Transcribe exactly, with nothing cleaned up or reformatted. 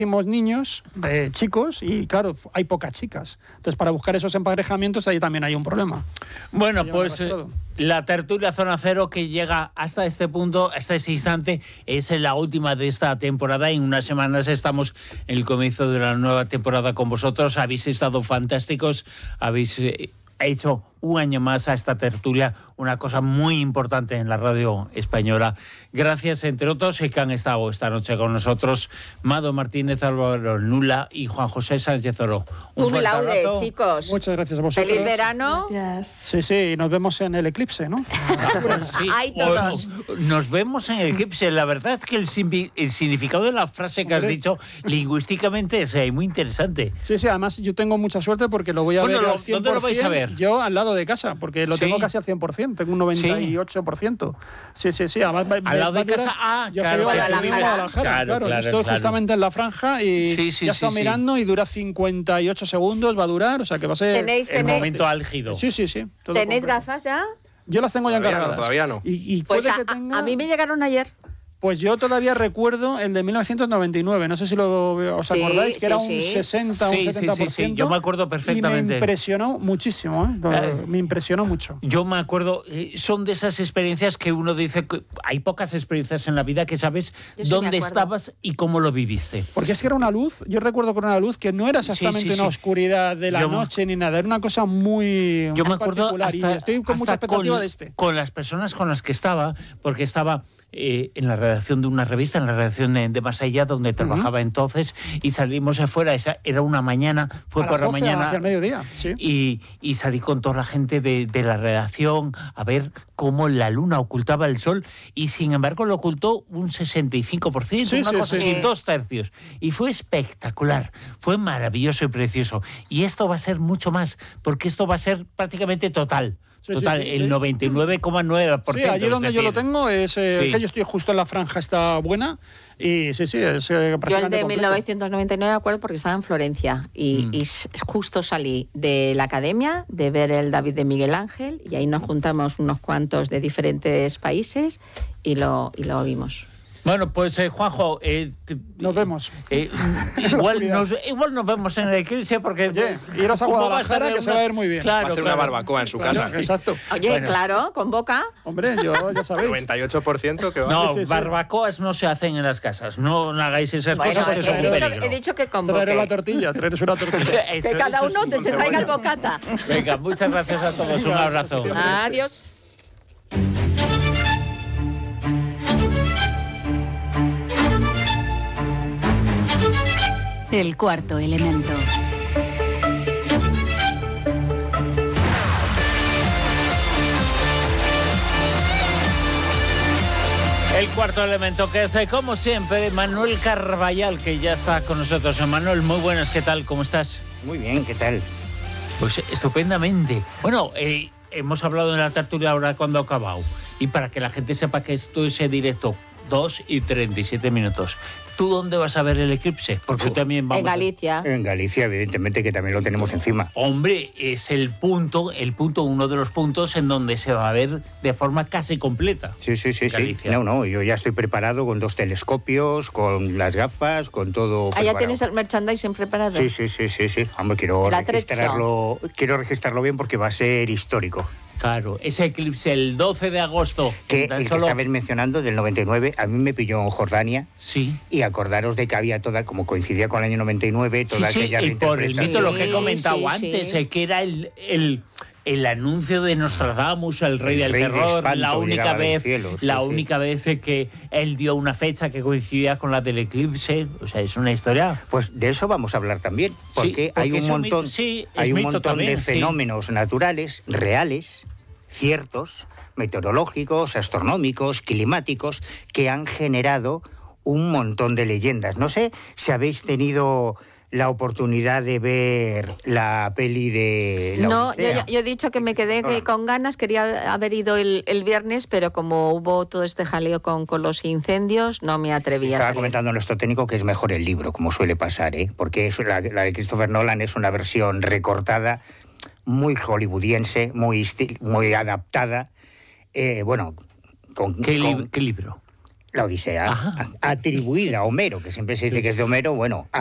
niños, eh, chicos, y claro, hay pocas chicas. Entonces, para buscar esos emparejamientos, ahí también hay un problema. Bueno, pues eh, la tertulia Zona Cero que llega hasta este punto, hasta este instante, es la última de esta temporada. En unas semanas estamos en el comienzo de la nueva temporada con vosotros. Habéis estado fantásticos, habéis eh, hecho un año más a esta tertulia, una cosa muy importante en la radio española. Gracias, entre otros, que han estado esta noche con nosotros Mado Martínez, Álvaro Nula y Juan José Sánchez Oro. Un, un fuerte laude, abrazo. Chicos. Muchas gracias a vosotros. Feliz verano. Gracias. Sí, sí, nos vemos en el eclipse, ¿no? Sí. Hay todos. O, nos vemos en el eclipse. La verdad es que el, el significado de la frase que has dicho lingüísticamente es muy interesante. Sí, sí, además yo tengo mucha suerte porque lo voy a bueno, ver lo, al cien por ciento. ¿Dónde lo vais a ver? Yo al lado de casa, porque lo ¿Sí? tengo casi al cien por ciento, tengo un noventa y ocho por ciento. Sí, sí, sí. Además, al lado de casa, ah, yo claro, a claro, Guadalajara, claro, claro, claro. Estoy claro. justamente en la franja y sí, sí, ya sí, estoy sí. mirando y dura cincuenta y ocho segundos, va a durar, o sea que va a ser ¿Tenéis, el tenéis, momento álgido. Sí, sí, sí. ¿Tenéis gafas ya? Yo las tengo ya todavía encargadas. No, todavía no. Y, y pues puede a, que tenga... a mí me llegaron ayer. Pues yo todavía recuerdo el de mil novecientos noventa y nueve, no sé si lo, os sí, acordáis, que sí, era un sí. sesenta, sí, un setenta por ciento. Sí, sí, sí, yo me acuerdo perfectamente. Y me impresionó muchísimo, ¿eh? Eh, me impresionó mucho. Yo me acuerdo, eh, son de esas experiencias que uno dice, que hay pocas experiencias en la vida que sabes sí dónde estabas y cómo lo viviste. Porque es que era una luz, yo recuerdo que era una luz que no era exactamente sí, sí, una sí. oscuridad de la yo, yo, ni nada, era una cosa muy Yo muy me acuerdo particular hasta, y estoy con mucha expectativa con, de este. Con las personas con las que estaba, porque estaba... Eh, en la redacción de una revista, en la redacción de, de Más Allá, donde trabajaba uh-huh. entonces, y salimos afuera, esa era una mañana, fue a por las la mañana, hacia el mediodía, sí. y, y salí con toda la gente de, de la redacción a ver cómo la luna ocultaba el sol, y sin embargo lo ocultó un sesenta y cinco por ciento, sí, una sí, cosa sí. así, dos tercios, y fue espectacular, fue maravilloso y precioso, y esto va a ser mucho más, porque esto va a ser prácticamente total. Sí, Total, sí, sí, el sí. noventa y nueve coma nueve por ciento. Sí, allí donde es yo decir, lo tengo es eh, sí. que yo estoy justo en la franja, está buena y sí, sí, es eh, Yo el de completo. mil novecientos noventa y nueve, de acuerdo, porque estaba en Florencia y, mm. y justo salí de la academia de ver el David de Miguel Ángel y ahí nos juntamos unos cuantos de diferentes países y lo, y lo vimos. Bueno, pues eh, Juanjo, eh, te, nos vemos. Eh, igual, nos, igual nos vemos en el eclipse porque... Oye, iros a Guadalajara que una... se va a ver muy bien. Claro, va a hacer claro. una barbacoa en su claro, casa. Exacto. Oye, bueno. claro, con boca. Hombre, yo ya sabéis. noventa y ocho por ciento que va. No, sí, sí, barbacoas sí. no se hacen en las casas. No, no hagáis esas bueno, cosas que he son un dicho, peligro. He dicho que con boca. Traeré la tortilla, traeros una tortilla. Que eso, cada uno te se traiga el bocata. Venga, muchas gracias a todos. Un abrazo. Adiós. El cuarto elemento. El cuarto elemento que es, como siempre, Manuel Carballal, que ya está con nosotros. Manuel, muy buenas, ¿qué tal? ¿Cómo estás? Muy bien, ¿qué tal? Pues estupendamente. Bueno, eh, hemos hablado en la tertulia ahora cuando ha acabado. Y para que la gente sepa que esto es directo, dos y treinta y siete minutos. ¿Tú dónde vas a ver el eclipse? Porque tú también vamos en Galicia. A... En Galicia, evidentemente, que también lo tenemos encima. Hombre, es el punto, el punto, uno de los puntos en donde se va a ver de forma casi completa. Sí, sí, sí, sí. Galicia. No, no, yo ya estoy preparado con dos telescopios, con las gafas, con todo. Ah, ya tienes el merchandising preparado. Sí, sí, sí, sí, sí. Hombre, quiero registrarlo, quiero registrarlo bien porque va a ser histórico. Claro, ese eclipse el doce de agosto. Que el solo... que estabas mencionando, del noventa y nueve, a mí me pilló en Jordania. Sí. Y acordaros de que había toda, como coincidía con el año noventa y nueve, toda sí, sí, aquella y por el mito, lo que he comentado sí, antes, sí. Eh, que era el... el El anuncio de Nostradamus, el rey el del rey terror, de espanto, la única vez, cielo, sí, la sí. única vez que él dio una fecha que coincidía con la del eclipse, o sea, es una historia. Pues de eso vamos a hablar también, porque, sí, porque hay un montón, mito, sí, hay un mito montón también, de fenómenos sí. naturales, reales, ciertos, meteorológicos, astronómicos, climáticos, que han generado un montón de leyendas. No sé si habéis tenido la oportunidad de ver la peli de la No, Odisea. yo, yo he dicho que me quedé no. con ganas, quería haber ido el, el viernes, pero como hubo todo este jaleo con, con los incendios, no me atreví Estaba a salir. comentando nuestro técnico que es mejor el libro, como suele pasar, ¿eh? Porque es la, la de Christopher Nolan es una versión recortada, muy hollywoodiense, muy, muy adaptada. Eh, bueno, con, ¿Qué, con li ¿Qué libro? La Odisea, Ajá. atribuida a Homero, que siempre se dice que es de Homero, bueno,